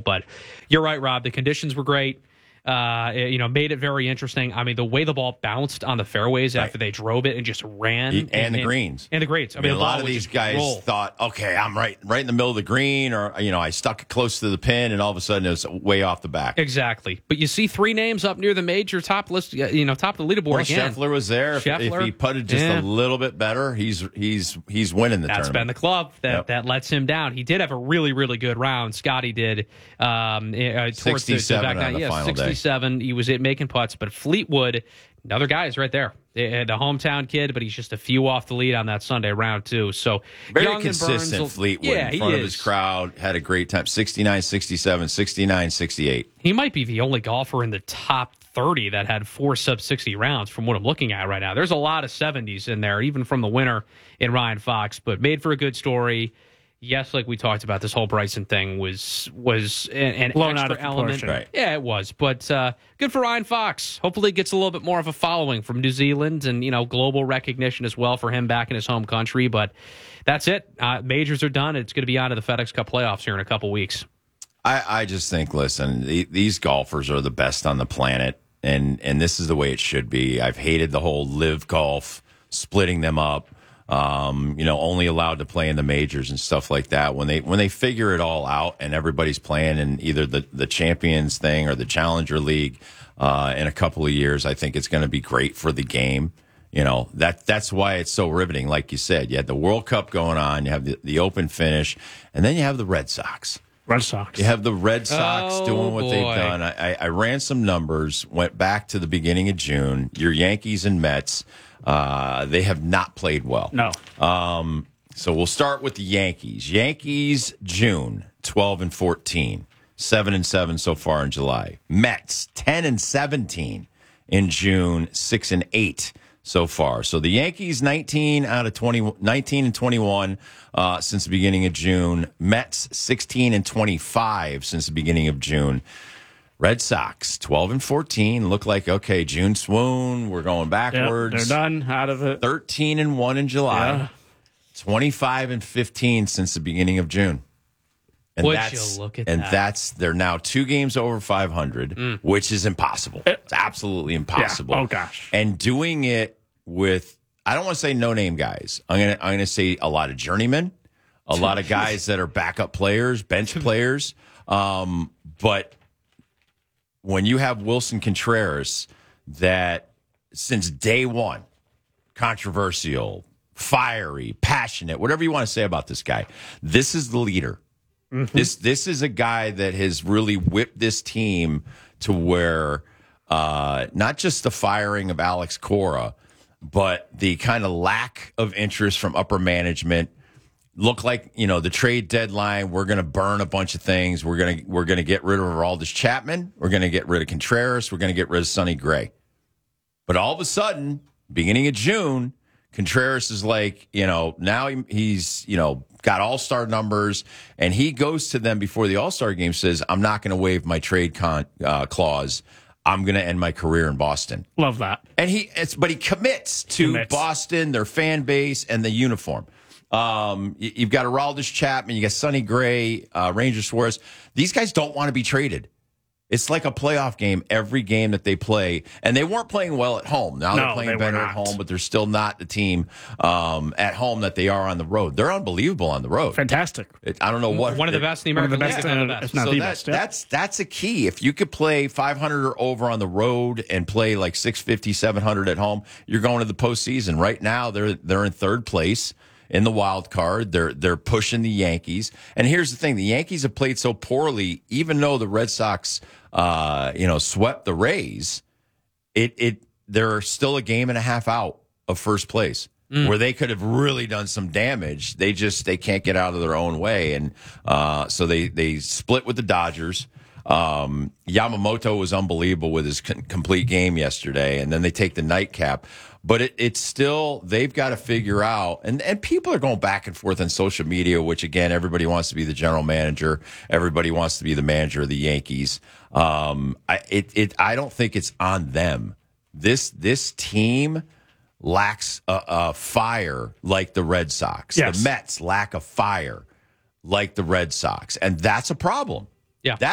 But you're right, Rob. The conditions were great. Made it very interesting. I mean, the way the ball bounced on the fairways after they drove it and just ran. And the greens. And the greens. I mean, a lot of these guys thought, okay, I'm right in the middle of the green, or, I stuck it close to the pin, and all of a sudden it was way off the back. Exactly. But you see three names up near the major top list, top of the leaderboard again. Scheffler was there. If he putted just a little bit better, he's winning the tournament. That's been the club that lets him down. He did have a really, really good round. Scotty did. 67 on the final day. 67. He was making putts, but Fleetwood, another guy is right there. The hometown kid, but he's just a few off the lead on that Sunday round, too. So very Young consistent, Burns, Fleetwood in front of his crowd. Had a great time. 69, 67, 69, 68. He might be the only golfer in the top 30 that had 4 sub-60 rounds from what I'm looking at right now. There's a lot of 70s in there, even from the winner in Ryan Fox, but made for a good story. Yes, like we talked about, this whole Bryson thing was an blown extra out of element. Right. Yeah, it was. But good for Ryan Fox. Hopefully it gets a little bit more of a following from New Zealand and, global recognition as well for him back in his home country. But that's it. Majors are done. It's going to be on to the FedEx Cup playoffs here in a couple weeks. I just think, listen, these golfers are the best on the planet, and this is the way it should be. I've hated the whole live golf, splitting them up. Only allowed to play in the majors and stuff like that. When they figure it all out and everybody's playing in either the Champions thing or the Challenger League in a couple of years, I think it's going to be great for the game. That's why it's so riveting. Like you said, you had the World Cup going on, you have the Open finish, and then you have the Red Sox. You have the Red Sox doing what they've done. I ran some numbers, went back to the beginning of June. Your Yankees and Mets. They have not played well. No. So we'll start with the Yankees. Yankees, June, 12-14, 7-7 so far in July. Mets, 10-17 in June, 6-8 so far. So the Yankees, 19 and 21 since the beginning of June. Mets, 16-25 since the beginning of June. Red Sox, 12-14. Look like, okay, June swoon. We're going backwards. Yep, they're done out of it. 13-1 in July. Yeah. 25-15 since the beginning of June. And Would you look at that? They're now 2 games over 500, which is impossible. It's absolutely impossible. Yeah. Oh, gosh. And doing it with, I don't want to say no-name guys. I'm gonna say a lot of journeymen, a lot of guys that are backup players, bench players. But when you have Wilson Contreras, that since day one, controversial, fiery, passionate, whatever you want to say about this guy, this is the leader. Mm-hmm. This is a guy that has really whipped this team to where not just the firing of Alex Cora, but the kind of lack of interest from upper management. Look like, the trade deadline, we're going to burn a bunch of things. We're going to get rid of Aroldis Chapman. We're going to get rid of Contreras. We're going to get rid of Sonny Gray. But all of a sudden, beginning of June, Contreras is like, now he's got all-star numbers, and he goes to them before the All-Star game, says, I'm not going to waive my trade clause. I'm going to end my career in Boston. Love that. And he commits to Boston, their fan base, and the uniform. You've got Aroldis Chapman, you got Sonny Gray, Ranger Suarez. These guys don't want to be traded. It's like a playoff game every game that they play, and they weren't playing well at home. Now they're playing better at home, but they're still not the team at home that they are on the road. They're unbelievable on the road. Fantastic. I don't know what one of the best in the American League. If not the best. That's a key. If you could play 500 or over on the road and play like 650, 700 at home, you're going to the postseason. Right now, they're in third place in the wild card. They're pushing the Yankees. And here's the thing. The Yankees have played so poorly, even though the Red Sox, swept the Rays, they're still a game and a half out of first place where they could have really done some damage. They can't get out of their own way. And so they split with the Dodgers. Yamamoto was unbelievable with his complete game yesterday. And then they take the nightcap. But it's still, they've got to figure out, and people are going back and forth on social media, which, again, everybody wants to be the general manager. Everybody wants to be the manager of the Yankees. I don't think it's on them. This team lacks a fire like the Red Sox. Yes. The Mets lack a fire like the Red Sox, and that's a problem. Yeah.